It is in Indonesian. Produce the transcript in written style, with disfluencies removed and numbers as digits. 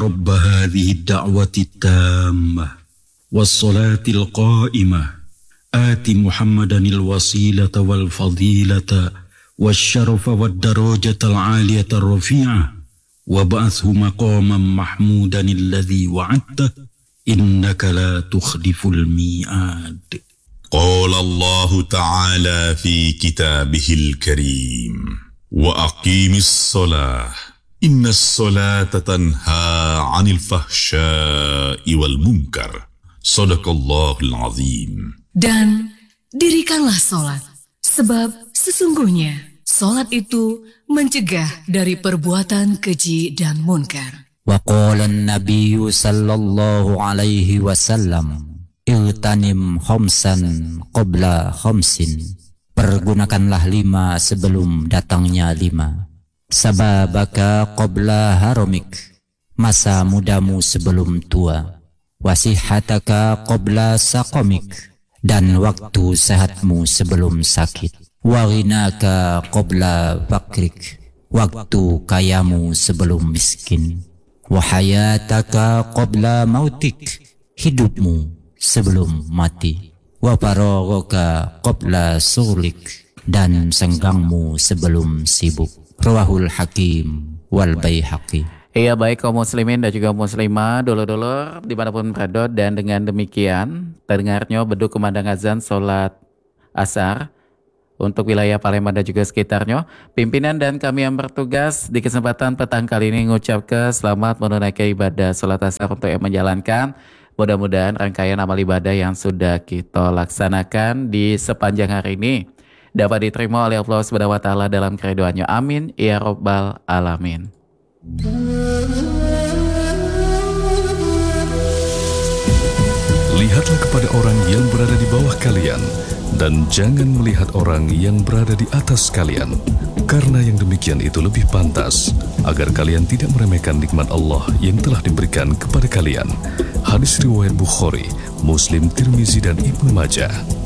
رب هذه الدعوة التامة والصلاة القائمة آت محمدا الوسيلة والفضيلة والشرف والدرجة العالية الرفيعة وابعثه مقاما محمودا الذي وعدته إنك لا تخلف الميعاد. قال الله تعالى في كتابه الكريم وأقيم الصلاة إن الصلاة تنهى عن الفحشاء والمنكر صدق الله العظيم. Dan dirikanlah salat, sebab sesungguhnya salat itu mencegah dari perbuatan keji dan munkar. Wa qala an-nabiy sallallahu alaihi wasallam Iltanim khamsan qabla khamsin. Pergunakanlah 5 sebelum datangnya 5. Sababaka qabla haramik. Masa mudamu sebelum tua. Wasihataka qabla saqamik. Dan waktu sehatmu sebelum sakit. Waghinaka qabla fakrik. Waktu kayamu sebelum miskin. Wahayataka qabla mautik. Hidupmu sebelum mati. Wa faraghaka qabla sughlik. Dan senggangmu sebelum sibuk. Rawahul Hakim wal Baihaqi. Iya, baik kaum muslimin dan juga muslimah, dulur-dulur dimanapun berada, dan dengan demikian terdengarnya beduk kumandang azan sholat asar untuk wilayah Palembang dan juga sekitarnya. Pimpinan dan kami yang bertugas di kesempatan petang kali ini mengucapkan selamat menunaikan ibadah sholat asar untuk yang menjalankan. Mudah-mudahan rangkaian amal ibadah yang sudah kita laksanakan di sepanjang hari ini dapat diterima oleh Allah Subhanahu wa taala dalam keriduannya. Amin ya rabbal alamin. Lihatlah kepada orang yang berada di bawah kalian dan jangan melihat orang yang berada di atas kalian, karena yang demikian itu lebih pantas agar kalian tidak meremehkan nikmat Allah yang telah diberikan kepada kalian. Hadis riwayat Bukhari, Muslim, Tirmizi dan Ibnu Majah.